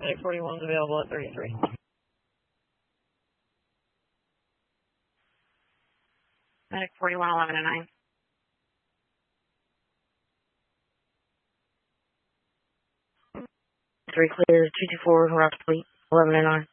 Medic 41 is available at 33. Medic 41, 11 and 9. 3 clear, 224, route complete, 11 and 9.